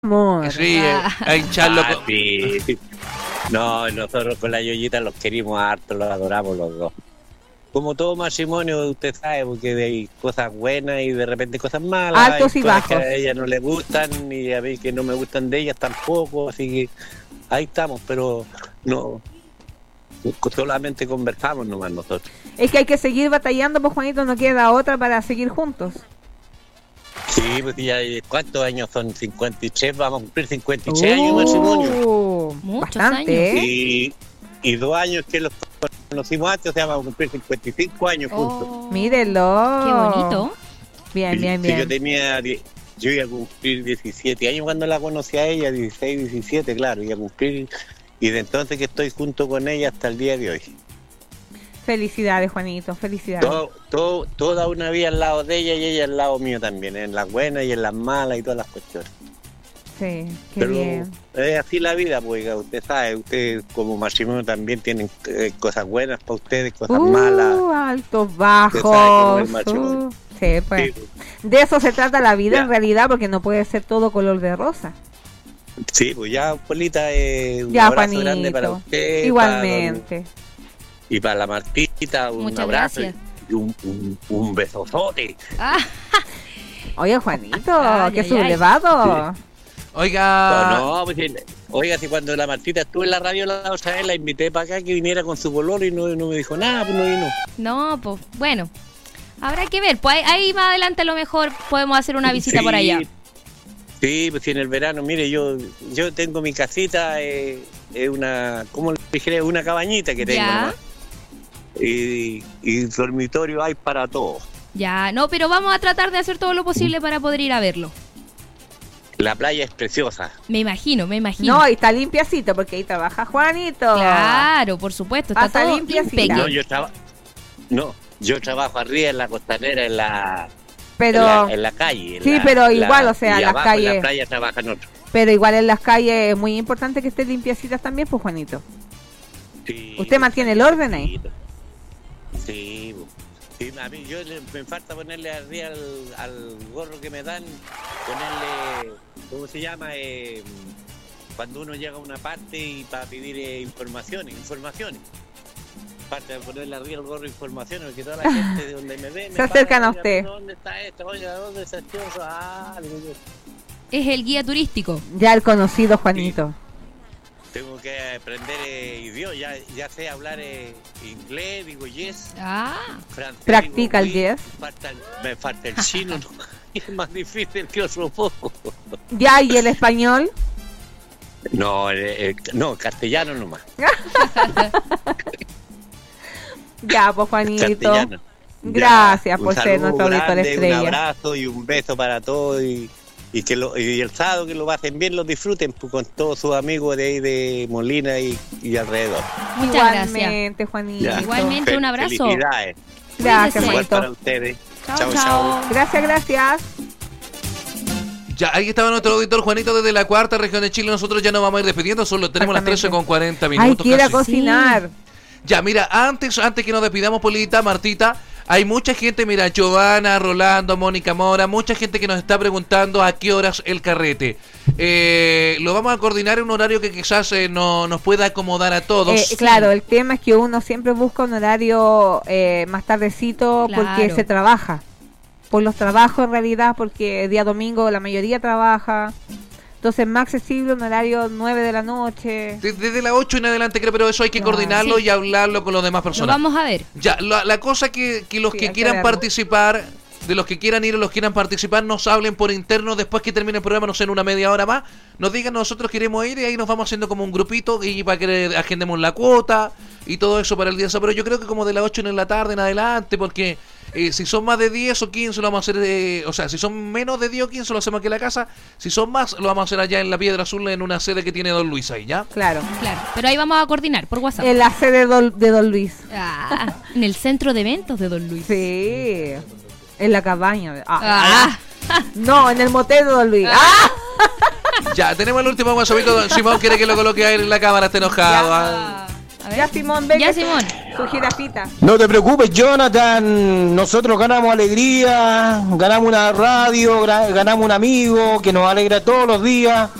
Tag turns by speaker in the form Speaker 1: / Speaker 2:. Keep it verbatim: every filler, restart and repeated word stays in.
Speaker 1: amor.
Speaker 2: Sí, ah. a hincharlo.
Speaker 3: Ah, sí, sí. No, nosotros con la Yoyita los querimos harto, los adoramos los dos. Como todo matrimonio, usted sabe, porque hay cosas buenas y de repente cosas malas.
Speaker 1: Altos y bajos.
Speaker 3: Que a ella no le gustan y a mí que no me gustan de ellas tampoco, así que ahí estamos, pero no, solamente conversamos nomás nosotros.
Speaker 1: Es que hay que seguir batallando, pues Juanito, no queda otra para seguir juntos.
Speaker 3: Sí, pues ya, ¿cuántos años son? cincuenta y tres, vamos a cumplir cincuenta y tres uh, años de matrimonio.
Speaker 1: Muchos bastante,
Speaker 3: años. Y, y dos años que los conocimos antes, o sea, vamos a cumplir cincuenta y cinco años juntos.
Speaker 1: Oh, mírenlo.
Speaker 2: Qué bonito.
Speaker 1: Bien, bien, bien.
Speaker 3: Sí, yo tenía, yo iba a cumplir diecisiete años cuando la conocí a ella, dieciséis, diecisiete, claro, iba a cumplir, y de entonces que estoy junto con ella hasta el día de hoy.
Speaker 1: Felicidades, Juanito, felicidades.
Speaker 3: Todo, todo, toda una vida al lado de ella y ella al lado mío también, en las buenas y en las malas y todas las cuestiones.
Speaker 1: Sí, qué
Speaker 3: Pero
Speaker 1: bien.
Speaker 3: Es así la vida, pues, usted sabe, usted como matrimonio también tienen eh, cosas buenas para ustedes, cosas
Speaker 1: uh,
Speaker 3: malas.
Speaker 1: Altos, bajos. Uh, sí, pues. Sí. De eso se trata la vida ya. En realidad, porque no puede ser todo color de rosa.
Speaker 3: Sí, pues ya, Polita, eh, un
Speaker 1: ya,
Speaker 3: abrazo
Speaker 1: Juanito.
Speaker 3: Grande para usted.
Speaker 1: Igualmente.
Speaker 3: Para, y para la Martita, un
Speaker 2: Muchas
Speaker 3: abrazo
Speaker 2: gracias.
Speaker 3: y un, un, un besozote.
Speaker 2: Ah.
Speaker 1: Oye, Juanito,
Speaker 2: ay,
Speaker 1: qué
Speaker 2: ay,
Speaker 1: sublevado.
Speaker 2: Sí. Oiga.
Speaker 3: No, no, pues, oiga, si cuando la Martita estuvo en la radio la otra vez, la invité para acá que viniera con su bololo y no, no me dijo nada, pues no vino.
Speaker 2: No, pues bueno, habrá que ver, pues ahí, ahí más adelante a lo mejor podemos hacer una visita
Speaker 3: sí,
Speaker 2: por allá.
Speaker 3: Sí, pues si en el verano, mire, yo yo tengo mi casita, es eh, una, ¿cómo le dije? Una cabañita que tengo nomás. Y, y dormitorio hay para todos.
Speaker 2: Ya, no, pero vamos a tratar de hacer todo lo posible para poder ir a verlo.
Speaker 3: La playa es preciosa.
Speaker 2: Me imagino, me imagino.
Speaker 1: No, y está limpiacito porque ahí trabaja Juanito.
Speaker 2: Claro, por supuesto, está
Speaker 1: Pasa
Speaker 2: todo
Speaker 1: limpiacito.
Speaker 3: No, yo trabajo, no, yo trabajo arriba en la costanera, en la,
Speaker 1: pero,
Speaker 3: en la, en la calle. En
Speaker 1: sí,
Speaker 3: la,
Speaker 1: pero igual,
Speaker 3: la,
Speaker 1: o sea,
Speaker 3: y
Speaker 1: las
Speaker 3: abajo
Speaker 1: calles.
Speaker 3: En la playa trabajan otros.
Speaker 1: Pero igual en las calles es muy importante que estén limpiacitas también, pues Juanito.
Speaker 3: Sí,
Speaker 1: ¿usted mantiene el orden ahí?
Speaker 3: Sí, sí, a mí yo me falta ponerle arriba al, al gorro que me dan, ponerle, ¿cómo se llama? Eh, cuando uno llega a una parte y para pedir eh, informaciones, informaciones. Parte de ponerle arriba el gorro de informaciones, porque toda la gente de donde me ve me
Speaker 1: se acercan
Speaker 3: para,
Speaker 1: a usted.
Speaker 3: ¿dónde está esto? Oiga, ¿dónde está esto? Ah,
Speaker 2: es el guía turístico.
Speaker 1: Ya el conocido Juanito.
Speaker 3: Sí. Tengo que aprender eh, idioma, ya, ya sé hablar eh, inglés, digo yes.
Speaker 2: Ah.
Speaker 3: Francés,
Speaker 1: practica
Speaker 3: digo,
Speaker 1: el yes.
Speaker 3: Falta el, me falta el chino, ¿no? Es más difícil que otro poco.
Speaker 1: Ya, ¿y el español?
Speaker 3: No, eh, eh, no, castellano nomás.
Speaker 1: Ya, pues Juanito.
Speaker 3: Castellano.
Speaker 1: Gracias
Speaker 3: ya,
Speaker 1: por ser nuestro auditor estrella.
Speaker 3: Un abrazo y un beso para todos y, y que lo, y el sábado que lo pasen bien, lo disfruten pues, con todos sus amigos de ahí de Molina y, y alrededor.
Speaker 2: Muchas
Speaker 1: Igualmente,
Speaker 2: gracias.
Speaker 1: Juanito.
Speaker 3: Ya.
Speaker 2: Igualmente, un abrazo.
Speaker 3: Felicidades.
Speaker 1: Gracias,
Speaker 3: Igual
Speaker 1: Juanito.
Speaker 3: para ustedes.
Speaker 2: Chao,
Speaker 3: Chao,
Speaker 2: chao.
Speaker 3: chao.
Speaker 1: Gracias, gracias.
Speaker 2: Ya, ahí estaba nuestro auditor Juanito desde la cuarta región de Chile. Nosotros ya nos vamos a ir despidiendo, solo tenemos las trece con cuarenta minutos.
Speaker 1: Ay, quiera
Speaker 2: casi.
Speaker 1: cocinar.
Speaker 2: Sí. Ya, mira, antes antes que nos despidamos, Polita, Martita, hay mucha gente, mira, Giovanna, Rolando, Mónica Mora, mucha gente que nos está preguntando a qué horas el carrete. Eh, lo vamos a coordinar en un horario que quizás eh, no nos pueda acomodar a todos.
Speaker 1: Eh, claro, el tema es que uno siempre busca un horario eh, más tardecito
Speaker 2: Claro.
Speaker 1: porque se trabaja. Por los trabajos en realidad, porque día domingo la mayoría trabaja. Entonces más accesible un horario nueve de la noche.
Speaker 2: Desde, desde las ocho en adelante creo, pero eso hay que
Speaker 1: Claro.
Speaker 2: coordinarlo
Speaker 4: Sí.
Speaker 2: y hablarlo con las demás
Speaker 4: Lo
Speaker 2: personas.
Speaker 4: vamos a ver.
Speaker 2: Ya, la, la cosa que, que los
Speaker 1: Sí,
Speaker 2: que
Speaker 1: hay que
Speaker 2: quieran
Speaker 1: verlo.
Speaker 2: participar, de los que quieran ir o los que quieran participar, nos hablen por interno después que termine el programa, no sé, en una media hora más. Nos digan, nosotros queremos ir y ahí nos vamos haciendo como un grupito y para que agendemos la cuota y todo eso para el día. Pero yo creo que como de las ocho en la tarde en adelante, porque eh, si son más de diez o quince lo vamos a hacer, eh, o sea, si son menos de diez o quince lo hacemos aquí en la casa, si son más lo vamos a hacer allá en la Piedra Azul en una sede que tiene Don Luis ahí, ¿ya?
Speaker 1: Claro.
Speaker 4: Claro, pero ahí vamos a coordinar por WhatsApp.
Speaker 1: En la sede de Don, de Don Luis.
Speaker 4: Ah, en el centro de eventos de Don Luis.
Speaker 1: Sí. En la cabaña. de- Ah,
Speaker 4: Ah.
Speaker 1: ah. No, en el motel de Don Luis. Ah.
Speaker 2: Ya, tenemos el último WhatsAppito. Simón quiere que lo coloque ahí en la cámara, está enojado.
Speaker 1: Ya.
Speaker 2: ah.
Speaker 4: A ver.
Speaker 1: Ya, Simón, ven.
Speaker 4: Ya,
Speaker 1: que-
Speaker 4: Simón.
Speaker 1: su jirafita.
Speaker 5: No te preocupes, Jonathan. Nosotros ganamos alegría, ganamos una radio, gra- ganamos un amigo que nos alegra todos los días.